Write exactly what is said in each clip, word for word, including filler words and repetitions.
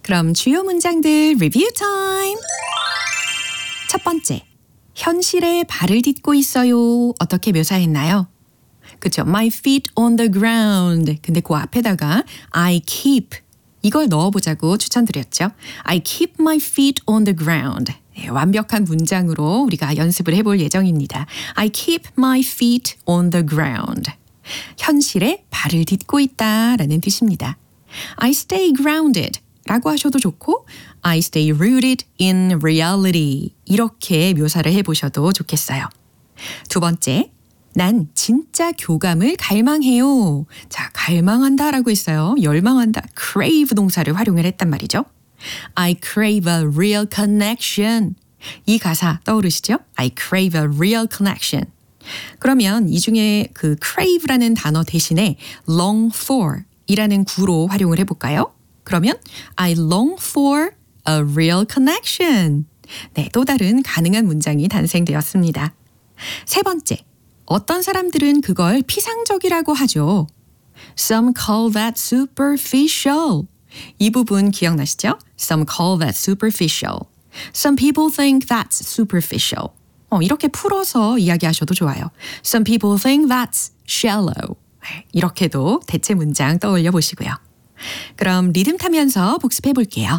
그럼 주요 문장들 리뷰 타임. 첫 번째, 현실에 발을 딛고 있어요. 어떻게 묘사했나요? 그쵸? My feet on the ground. 근데 그 앞에다가 I keep 이걸 넣어보자고 추천드렸죠. I keep my feet on the ground. 네, 완벽한 문장으로 우리가 연습을 해볼 예정입니다. I keep my feet on the ground. 현실에 발을 딛고 있다라는 뜻입니다. I stay grounded 라고 하셔도 좋고 I stay rooted in reality 이렇게 묘사를 해보셔도 좋겠어요. 두 번째, 난 진짜 교감을 갈망해요. 자, 갈망한다라고 했어요. 열망한다. crave 동사를 활용을 했단 말이죠. I crave a real connection. 이 가사 떠오르시죠? I crave a real connection. 그러면 이 중에 그 crave라는 단어 대신에 long for 이라는 구로 활용을 해볼까요? 그러면 I long for a real connection. 네, 또 다른 가능한 문장이 탄생되었습니다. 세 번째, 어떤 사람들은 그걸 피상적이라고 하죠. Some call that superficial. 이 부분 기억나시죠? Some call that superficial. Some people think that's superficial. 어, 이렇게 풀어서 이야기하셔도 좋아요. Some people think that's shallow. 이렇게도 대체 문장 떠올려 보시고요. 그럼 리듬 타면서 복습해 볼게요.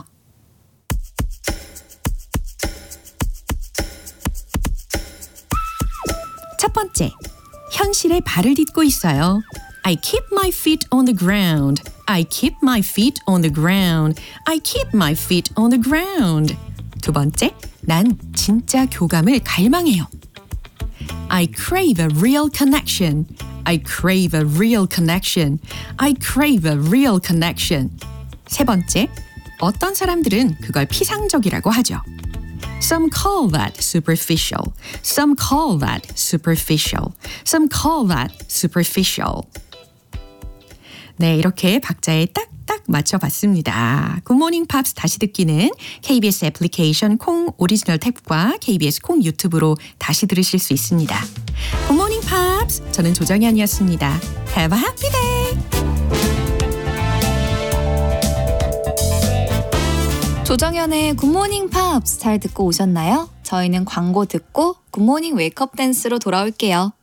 첫 번째, 현실에 발을 딛고 있어요. I keep my feet on the ground. I keep my feet on the ground. I keep my feet on the ground. 두 번째, 난 진짜 교감을 갈망해요. I crave a real connection. I crave a real connection. I crave a real connection. 세 번째, 어떤 사람들은 그걸 피상적이라고 하죠. Some call that superficial. Some call that superficial. Some call that superficial. 네, 이렇게 박자에 딱딱 맞춰봤습니다. 굿모닝 팝스 다시 듣기는 케이비에스 애플리케이션 콩 오리지널 탭과 케이비에스 콩 유튜브로 다시 들으실 수 있습니다. 굿모닝 팝스, 저는 조정현이었습니다. Have a happy day! 조정현의 굿모닝 팝스 잘 듣고 오셨나요? 저희는 광고 듣고 굿모닝 웨이크업 댄스로 돌아올게요.